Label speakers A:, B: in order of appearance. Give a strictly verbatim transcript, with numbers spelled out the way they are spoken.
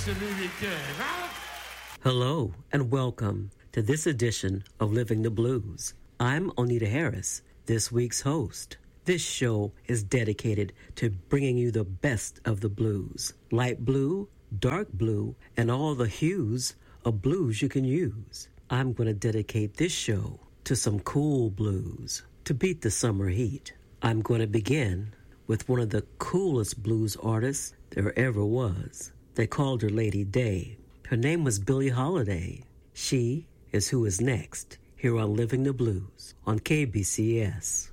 A: Monsieur militaire, hein?
B: Hello, and welcome to this edition of Living the Blues. I'm Onita Harris, this week's host. This show is dedicated to bringing you the best of the blues. Light blue, dark blue, and all the hues of blues you can use. I'm going to dedicate this show to some cool blues to beat the summer heat. I'm going to begin with one of the coolest blues artists there ever was. They called her Lady Day. Her name was Billie Holiday. She is who is next here on Living the Blues on K B C S.